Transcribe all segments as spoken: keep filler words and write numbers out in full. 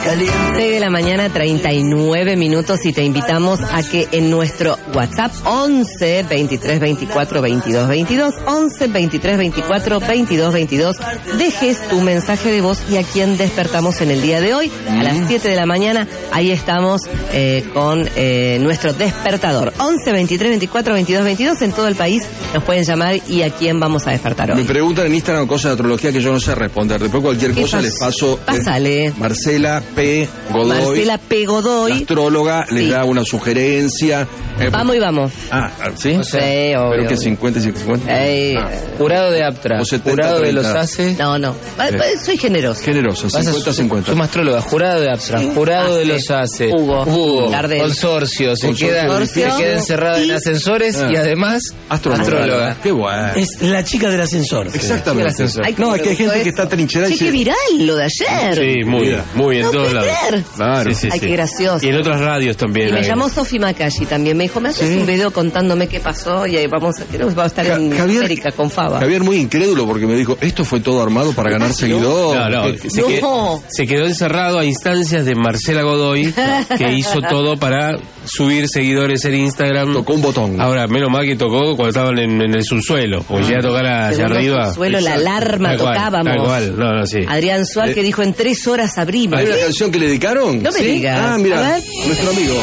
seis de la mañana, treinta y nueve minutos, y te invitamos a que en nuestro WhatsApp once, veintitrés, veinticuatro, veintidós, veintidós, once, veintitrés, veinticuatro, veintidós, veintidós, dejes tu mensaje de voz y a quien despertamos en el día de hoy, a las siete de la mañana, ahí estamos eh, con eh, nuestro despertador. once, veintitrés, veinticuatro, veintidós, veintidós, en todo el país nos pueden llamar y a quién vamos a despertar hoy. Me preguntan en Instagram cosas de astrología que yo no sé responder. Después cualquier cosa pas- les paso. Pásale. Eh, Marcela P. Godoy. Marcela P. Godoy. La astróloga, Sí. les da una sugerencia. Eh, Vamos y vamos. Ah, ¿sí? Sí, obvio. Pero que cincuenta y cincuenta. Ey, Ah. Jurado de Aptra, O setenta, jurado de los treinta. ACE. No, no. Ah, Soy generoso. Generosa, Vas a- cincuenta cincuenta. Somos astróloga, jurado de Aptra, jurado de ACE. los ACE. Hugo. Hugo. Gardel. Consorcio. Se Consorcio. queda, se Consorcio. queda encerrada en Y- ascensores Ah. y además Astróloga. astróloga. Qué bueno. Es la chica del ascensor. Exactamente. Gracias. Ay, No, cómo es que me hay gente gustó que eso. está trincherada y Che, qué dice- viral lo de ayer. Sí, muy bien, muy bien, No en todos puede lados. ser. Claro. Sí, sí, Ay, sí. qué gracioso. Y en otras radios también. Y me hay. llamó Sofi Macalli también. Me dijo, ¿me haces Sí. un video contándome qué pasó? Y ahí vamos a, vamos a estar Ja- en Javier- América con Faba. Javier muy incrédulo porque me dijo, esto fue todo armado para ganar seguidores. No, no, ¿Qué- se, No. quedó, se quedó encerrado a instancias de Marcela Godoy, que hizo todo para subir seguidores en Instagram. Tocó un botón. Ahora, menos mal que tocó cuando estaban en, en el subsuelo, porque llega a tocar hacia Segundo arriba. subsuelo, la Exacto. alarma Tal cual, tocábamos. Tal cual, no, no, sí. Adrián Suárez que dijo, en tres horas abrimos. ¿Hay una canción que le dedicaron? No me ¿Sí? digas. Ah, A mira, ver. nuestro amigo.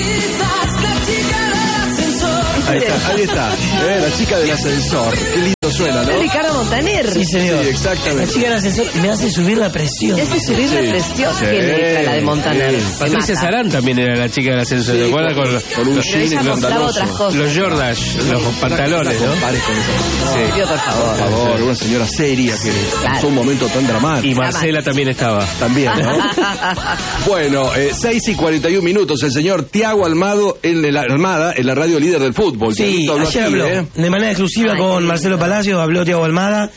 Ahí está, ahí está. Eh, la chica del ascensor. Qué lindo suena, ¿no? Es Ricardo Montaner. Sí, señor. Sí, exactamente. La chica del ascensor me hace subir la presión. Me hace subir la Sí. presión. Sí. Qué letra la de Montaner. Sí. Me Patricia mata. Sarán también era la chica del ascensor, Sí, ¿te acuerdas? con- Con, los- con un los, Pero ella jean mostraba escandaloso. otras cosas. los Jordache, los pantalones, No ¿no? compares con eso. Pido, por favor. Por favor, una señora seria que pasó un momento tan dramático. Y Marcela también estaba. También, ¿no? Bueno, eh, seis y cuarenta y un minutos, el señor Tiago Almado en la Armada, en la radio líder del fútbol. Sí, Tiaguito habló ayer aquí, habló ¿eh? de manera exclusiva Ay, con qué Marcelo Palacios, habló Thiago Almada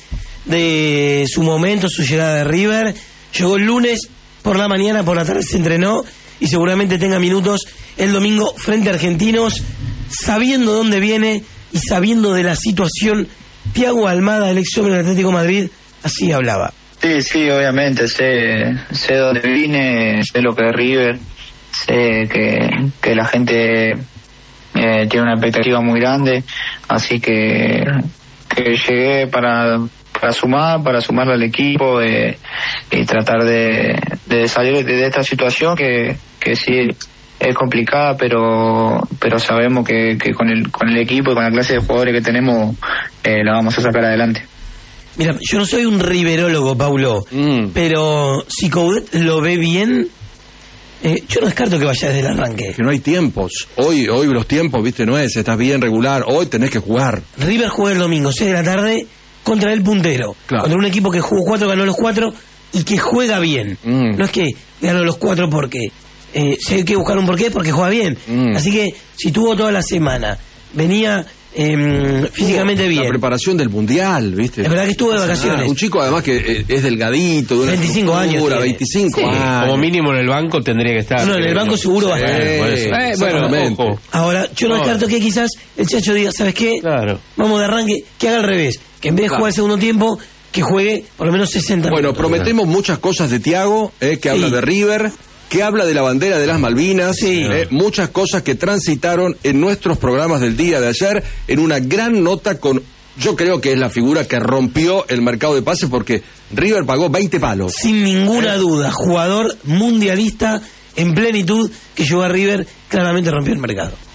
de su momento, su llegada de River. Llegó el lunes por la mañana, por la tarde se entrenó y seguramente tenga minutos el domingo frente a Argentinos, sabiendo dónde viene y sabiendo de la situación. Thiago Almada, el ex hombre del Atlético de Madrid, así hablaba. Sí, sí, obviamente, sé, sé dónde vine, sé lo que es River, sé que, que la gente eh, tiene una expectativa muy grande, así que, que llegué para, para sumar, para sumarle al equipo eh, y tratar de, de salir de, de esta situación que, que sí es complicada, pero pero sabemos que, que con el con el equipo y con la clase de jugadores que tenemos eh, la vamos a sacar adelante. Mira, yo no soy un riverólogo, Paulo, Mm. pero si Coudet lo ve bien, eh, yo no descarto que vaya desde el arranque. Que no hay tiempos. Hoy, hoy los tiempos, viste, no es, estás bien regular. Hoy tenés que jugar. River juega el domingo, seis de la tarde, contra el puntero. Claro. Contra un equipo que jugó cuatro, ganó los cuatro y que juega bien. Mm. No es que ganó los cuatro porque... Eh, si hay que buscar un porqué, porque juega bien. Mm. Así que si tuvo toda la semana, venía eh, físicamente La bien. preparación del mundial, viste. Es verdad que estuvo de vacaciones. Ah, un chico además que eh, es delgadito, de una veinticinco años estructura, tiene. veinticinco Sí. años. Como mínimo en el banco tendría que estar. No, en el banco seguro va a estar. Eh, por eso. Eh, bueno, Exactamente. ojo. Ahora, yo no No. descarto que quizás el Chacho diga, ¿sabes qué? Claro. Vamos de arranque, que haga al revés. Que en vez de Claro. jugar el segundo tiempo, que juegue por lo menos sesenta Bueno, minutos. prometemos muchas cosas de Tiago, eh, que Sí. habla de River, que habla de la bandera de las Malvinas, Sí. eh, muchas cosas que transitaron en nuestros programas del día de ayer, en una gran nota con, yo creo que es la figura que rompió el mercado de pases porque River pagó veinte palos. Sin ninguna duda, jugador mundialista en plenitud que llegó a River, claramente rompió el mercado.